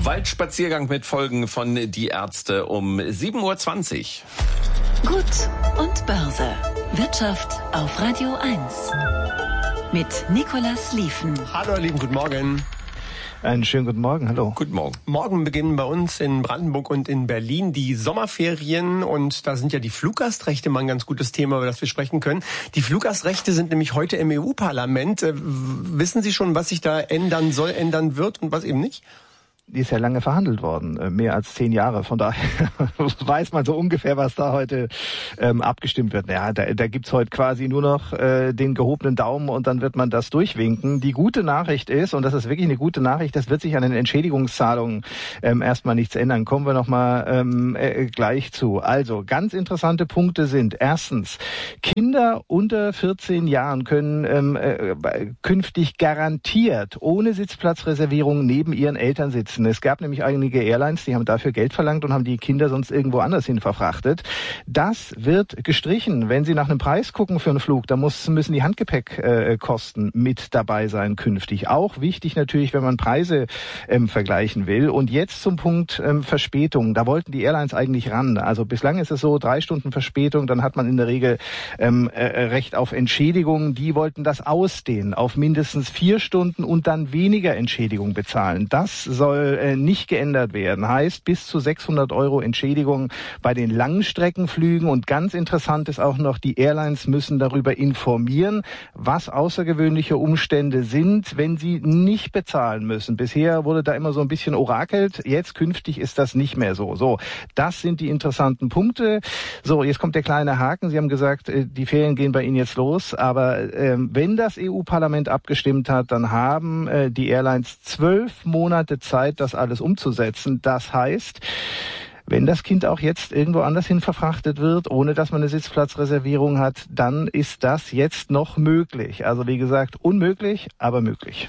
Waldspaziergang mit Folgen von Die Ärzte um 7.20 Uhr. Gut und Börse. Wirtschaft auf Radio 1. Mit Nicolas Lieven. Hallo, ihr Lieben, guten Morgen. Einen schönen guten Morgen, hallo. Guten Morgen. Morgen beginnen bei uns in Brandenburg und in Berlin die Sommerferien und da sind ja die Fluggastrechte mal ein ganz gutes Thema, über das wir sprechen können. Die Fluggastrechte sind nämlich heute im EU-Parlament. Wissen Sie schon, was sich da ändern soll, ändern wird und was eben nicht? Die ist ja lange verhandelt worden, mehr als 10 Jahre. Von daher weiß man so ungefähr, was da heute abgestimmt wird. Ja, da gibt's heute quasi nur noch den gehobenen Daumen und dann wird man das durchwinken. Die gute Nachricht ist, und das ist wirklich eine gute Nachricht, das wird sich an den Entschädigungszahlungen erstmal nichts ändern. Kommen wir nochmal gleich zu. Also, ganz interessante Punkte sind, erstens, Kinder unter 14 Jahren können künftig garantiert ohne Sitzplatzreservierung neben ihren Eltern sitzen. Es gab nämlich einige Airlines, die haben dafür Geld verlangt und haben die Kinder sonst irgendwo anders hin verfrachtet. Das wird gestrichen. Wenn Sie nach einem Preis gucken für einen Flug, da müssen die Handgepäckkosten mit dabei sein künftig. Auch wichtig natürlich, wenn man Preise vergleichen will. Und jetzt zum Punkt Verspätung. Da wollten die Airlines eigentlich ran. Also bislang ist es so, 3 Stunden Verspätung, dann hat man in der Regel Recht auf Entschädigung. Die wollten das ausdehnen auf mindestens 4 Stunden und dann weniger Entschädigung bezahlen. Das soll nicht geändert werden. Heißt bis zu 600 € Entschädigung bei den Langstreckenflügen. Und ganz interessant ist auch noch, die Airlines müssen darüber informieren, was außergewöhnliche Umstände sind, wenn sie nicht bezahlen müssen. Bisher wurde da immer so ein bisschen orakelt. Jetzt künftig ist das nicht mehr so. So, das sind die interessanten Punkte. So, jetzt kommt der kleine Haken. Sie haben gesagt, die Ferien gehen bei Ihnen jetzt los. Aber wenn das EU-Parlament abgestimmt hat, dann haben die Airlines 12 Monate Zeit, das alles umzusetzen. Das heißt, wenn das Kind auch jetzt irgendwo anders hin verfrachtet wird, ohne dass man eine Sitzplatzreservierung hat, dann ist das jetzt noch möglich. Also wie gesagt, unmöglich, aber möglich.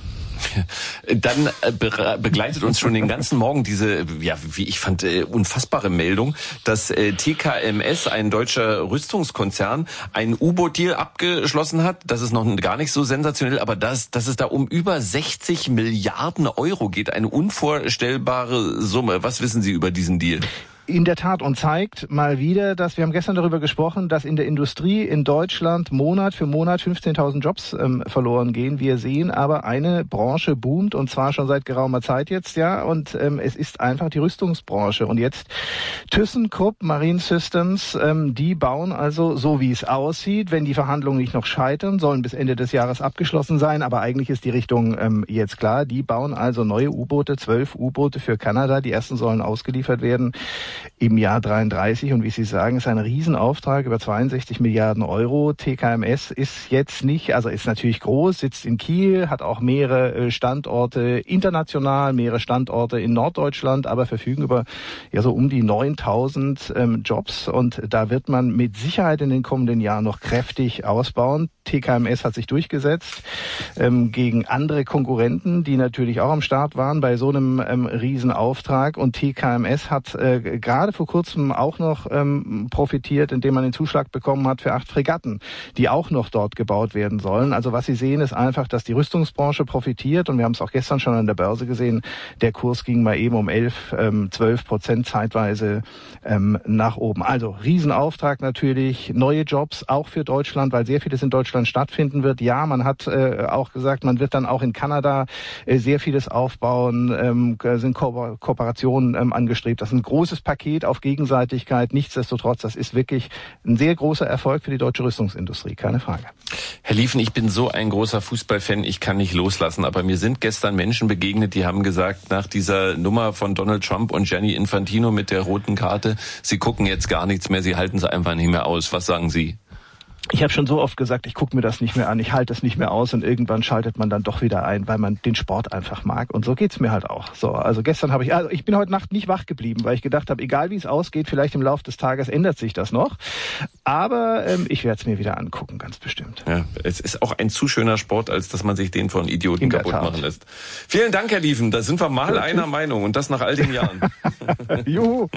Dann begleitet uns schon den ganzen Morgen diese, ja, wie ich fand, unfassbare Meldung, dass TKMS, ein deutscher Rüstungskonzern, einen U-Boot-Deal abgeschlossen hat. Das ist noch gar nicht so sensationell, aber dass es da um über 60 Milliarden € geht, eine unvorstellbare Summe. Was wissen Sie über diesen Deal? In der Tat, und zeigt mal wieder, dass wir haben gestern darüber gesprochen, dass in der Industrie in Deutschland Monat für Monat 15.000 Jobs verloren gehen. Wir sehen aber, eine Branche boomt, und zwar schon seit geraumer Zeit jetzt, ja, und es ist einfach die Rüstungsbranche. Und jetzt ThyssenKrupp Marine Systems, die bauen also, so wie es aussieht, wenn die Verhandlungen nicht noch scheitern, sollen bis Ende des Jahres abgeschlossen sein, aber eigentlich ist die Richtung jetzt klar. Die bauen also neue U-Boote, 12 U-Boote für Kanada. Die ersten sollen ausgeliefert werden im Jahr 33, und wie Sie sagen, ist ein Riesenauftrag über 62 Milliarden €. TKMS ist jetzt nicht, also ist natürlich groß, sitzt in Kiel, hat auch mehrere Standorte international, mehrere Standorte in Norddeutschland, aber verfügen über ja so um die 9.000 Jobs, und da wird man mit Sicherheit in den kommenden Jahren noch kräftig ausbauen. TKMS hat sich durchgesetzt gegen andere Konkurrenten, die natürlich auch am Start waren bei so einem Riesenauftrag, und TKMS hat gerade vor kurzem auch noch profitiert, indem man den Zuschlag bekommen hat für 8 Fregatten, die auch noch dort gebaut werden sollen. Also was Sie sehen, ist einfach, dass die Rüstungsbranche profitiert, und wir haben es auch gestern schon an der Börse gesehen, der Kurs ging mal eben um 11-12% zeitweise nach oben. Also Riesenauftrag natürlich, neue Jobs auch für Deutschland, weil sehr vieles in Deutschland stattfinden wird. Ja, man hat auch gesagt, man wird dann auch in Kanada sehr vieles aufbauen, sind Kooperationen angestrebt. Das ist ein großes Paket auf Gegenseitigkeit. Nichtsdestotrotz, das ist wirklich ein sehr großer Erfolg für die deutsche Rüstungsindustrie, keine Frage. Herr Lieven, ich bin so ein großer Fußballfan, ich kann nicht loslassen, aber mir sind gestern Menschen begegnet, die haben gesagt, nach dieser Nummer von Donald Trump und Gianni Infantino mit der roten Karte, sie gucken jetzt gar nichts mehr, sie halten es einfach nicht mehr aus. Was sagen Sie? Ich habe schon so oft gesagt, ich gucke mir das nicht mehr an, ich halte es nicht mehr aus, und irgendwann schaltet man dann doch wieder ein, weil man den Sport einfach mag, und so geht's mir halt auch. So, also gestern ich bin heute Nacht nicht wach geblieben, weil ich gedacht habe, egal wie es ausgeht, vielleicht im Laufe des Tages ändert sich das noch, aber ich werde es mir wieder angucken, ganz bestimmt. Ja, es ist auch ein zu schöner Sport, als dass man sich den von Idioten kaputt machen lässt. Vielen Dank, Herr Lieven, da sind wir mal einer Meinung, und das nach all den Jahren. Juhu.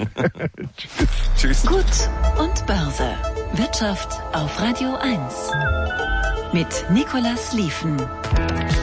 Tschüss. Gut und Börse. Wirtschaft auf Radio 1. Mit Nicolas Lieven.